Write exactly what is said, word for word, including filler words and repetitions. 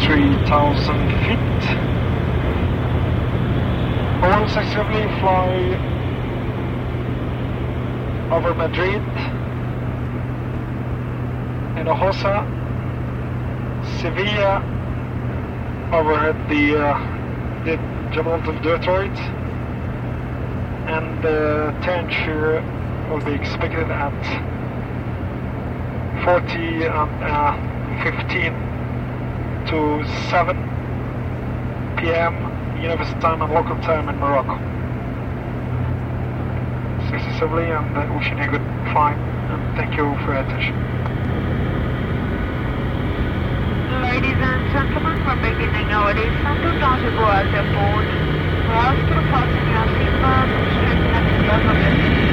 three thousand feet. I will successfully fly over Madrid, Hinojosa, Sevilla, overhead the, uh, the Gibraltar Detroit, and the temperature will be expected at forty and uh, fifteen to seven p m Universal time and local time in Morocco. Successively, and uh, wishing you a good flight, and thank you for your attention. Ladies and gentlemen, we're beginning our descent to Zanzibar Airport. We ask you to fasten your seatbelts and straighten your